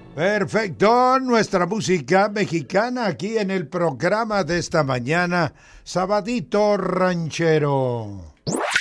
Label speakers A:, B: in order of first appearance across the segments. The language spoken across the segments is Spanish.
A: Perfecto, nuestra música mexicana aquí en el programa de esta mañana, Sabadito Ranchero.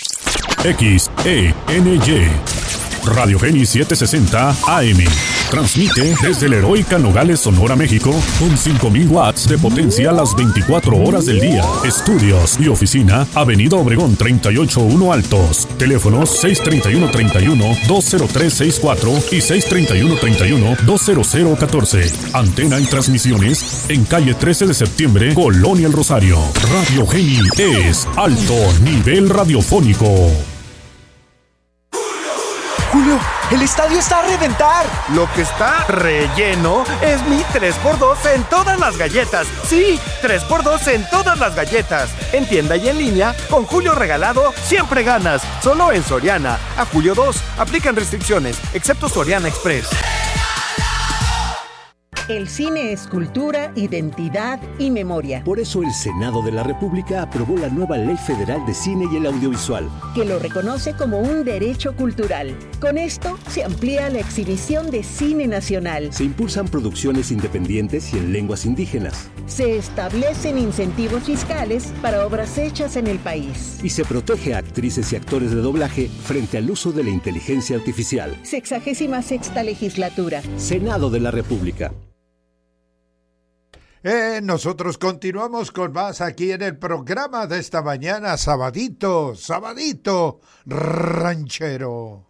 B: XENY Radio Geni 760 AM. Transmite desde la heroica Nogales, Sonora, México, con 5,000 watts de potencia las 24 horas del día. Estudios y oficina, Avenida Obregón 381 Altos. Teléfonos 631-31-20364 y 631-31-20014. Antena y transmisiones en calle 13 de septiembre, Colonia El Rosario. Radio Geni es alto nivel radiofónico.
C: Julio, el estadio está a reventar.
D: Lo que está relleno es mi 3x2 en todas las galletas. Sí, 3x2 en todas las galletas. En tienda y en línea, con Julio Regalado, siempre ganas. Solo en Soriana. A julio 2, aplican restricciones, excepto Soriana Express.
E: El cine es cultura, identidad y memoria.
F: Por eso el Senado de la República aprobó la nueva Ley Federal de Cine y el Audiovisual,
E: que lo reconoce como un derecho cultural. Con esto se amplía la exhibición de cine nacional.
F: Se impulsan producciones independientes y en lenguas indígenas.
E: Se establecen incentivos fiscales para obras hechas en el país.
F: Y se protege a actrices y actores de doblaje frente al uso de la inteligencia artificial.
E: 66ª legislatura.
F: Senado de la República.
A: Nosotros continuamos con más aquí en el programa de esta mañana, Sabadito Ranchero.